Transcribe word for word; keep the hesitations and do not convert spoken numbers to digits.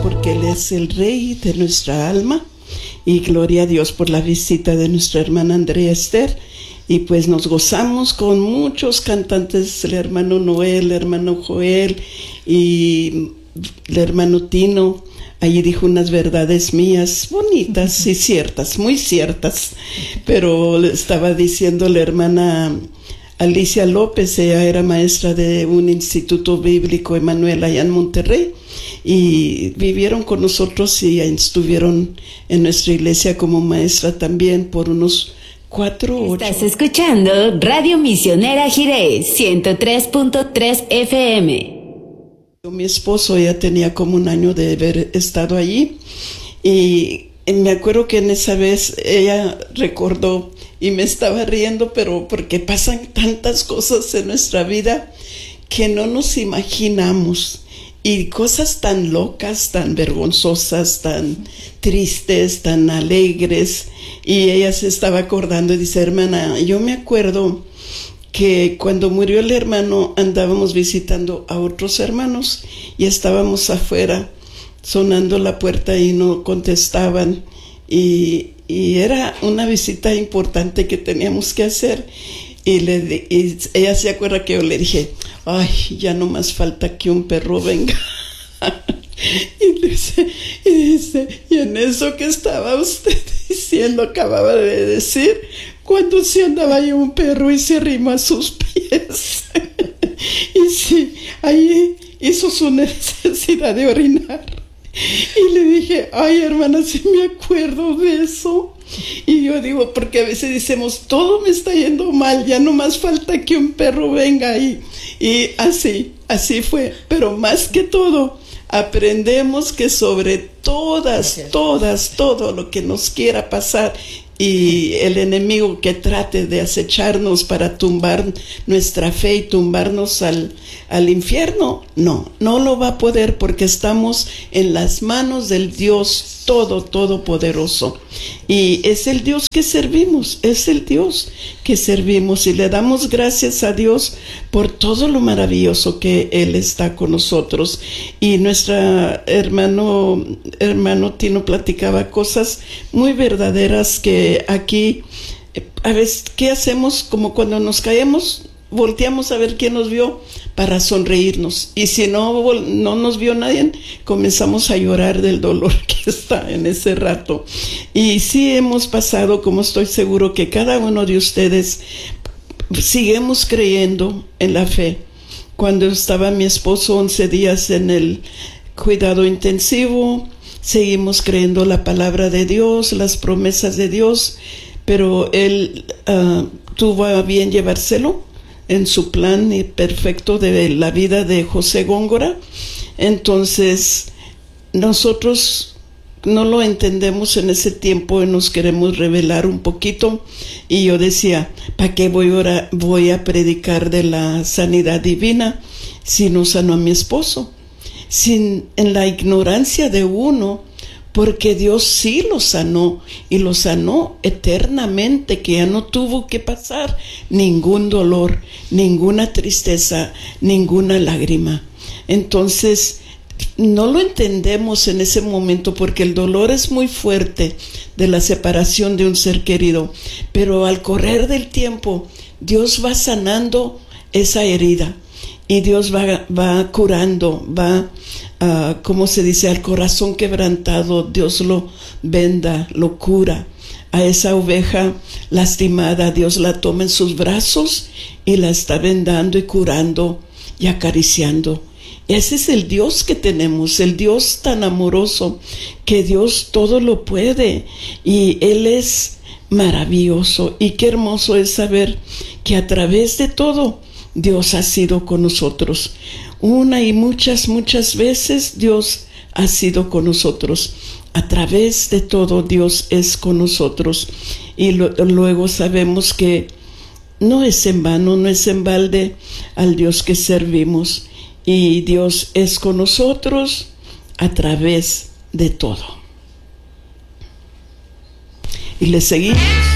porque Él es el Rey de nuestra alma. Y gloria a Dios por la visita de nuestra hermana Andrea Esther. Y pues nos gozamos con muchos cantantes, el hermano Noel, el hermano Joel y el hermano Tino. Allí dijo unas verdades mías bonitas y ciertas, muy ciertas. Pero estaba diciendo la hermana Alicia López, ella era maestra de un instituto bíblico Emanuel allá en Monterrey. Y vivieron con nosotros y estuvieron en nuestra iglesia como maestra también por unos cuatro ocho. Estás escuchando Radio Misionera Jiré ciento tres punto tres F M. Mi esposo ya tenía como un año de haber estado allí y me acuerdo que en esa vez ella recordó y me estaba riendo, pero porque pasan tantas cosas en nuestra vida que no nos imaginamos. Y cosas tan locas, tan vergonzosas, tan tristes, tan alegres. Y ella se estaba acordando y dice, hermana, yo me acuerdo que cuando murió el hermano andábamos visitando a otros hermanos y estábamos afuera sonando la puerta y no contestaban. Y, y era una visita importante que teníamos que hacer. Y, le, y ella se acuerda que yo le dije, ay, ya no más falta que un perro venga. y, dice, y dice, y en eso que estaba usted diciendo, acababa de decir, cuando se andaba ahí un perro y se arrimó a sus pies. y sí, ahí hizo su necesidad de orinar. Y le dije, ay, hermana, sí me acuerdo de eso. Y yo digo, porque a veces decimos, todo me está yendo mal, ya no más falta que un perro venga y, y así, así fue. Pero más que todo, aprendemos que sobre todas, todas, todo lo que nos quiera pasar y el enemigo que trate de acecharnos para tumbar nuestra fe y tumbarnos al, al infierno, no, no lo va a poder porque estamos en las manos del Dios todo, todopoderoso. Y es el Dios que servimos, es el Dios que servimos y le damos gracias a Dios por todo lo maravilloso que Él está con nosotros. Y nuestra hermano, hermano Tino platicaba cosas muy verdaderas que aquí, a veces, ¿qué hacemos? Como cuando nos caemos, volteamos a ver quién nos vio para sonreírnos. Y si no, no nos vio nadie, comenzamos a llorar del dolor que está en ese rato. Y sí hemos pasado, como estoy seguro que cada uno de ustedes, seguimos creyendo en la fe. Cuando estaba mi esposo once días en el cuidado intensivo, seguimos creyendo la palabra de Dios, las promesas de Dios, pero Él uh, tuvo a bien llevárselo en su plan perfecto de la vida de José Góngora. Entonces nosotros no lo entendemos en ese tiempo y nos queremos revelar un poquito. Y yo decía, ¿para qué voy a, voy a predicar de la sanidad divina si no sanó a mi esposo? Sin, en la ignorancia de uno, porque Dios sí lo sanó y lo sanó eternamente, que ya no tuvo que pasar ningún dolor, ninguna tristeza, ninguna lágrima. Entonces no lo entendemos en ese momento porque el dolor es muy fuerte de la separación de un ser querido, pero al correr del tiempo Dios va sanando esa herida y Dios va, va curando, va, uh, como se dice, al corazón quebrantado, Dios lo venda, lo cura. A esa oveja lastimada, Dios la toma en sus brazos y la está vendando y curando y acariciando. Ese es el Dios que tenemos, el Dios tan amoroso, que Dios todo lo puede y Él es maravilloso. Y qué hermoso es saber que a través de todo Dios ha sido con nosotros. Una y muchas, muchas veces Dios ha sido con nosotros. A través de todo Dios es con nosotros. Y lo, luego sabemos que no es en vano, no es en balde al Dios que servimos. Y Dios es con nosotros a través de todo. Y le seguimos.